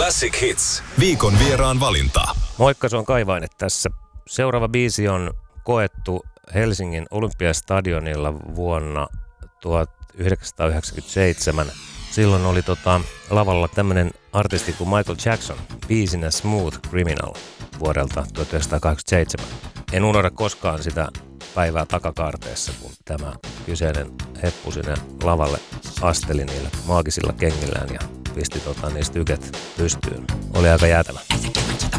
Classic Hits. Viikon vieraan valinta. Moikka, se on Kaivainen tässä. Seuraava biisi on koettu Helsingin Olympiastadionilla vuonna 1997. Silloin oli lavalla tämmönen artisti kuin Michael Jackson, biisinä Smooth Criminal vuodelta 1987. En unohda koskaan sitä päivää takakaarteessa, kun tämä kyseinen heppu sinne lavalle asteli niillä maagisilla kengillään ja pisti niistä tyket pystyyn. Oli aika jäätävä.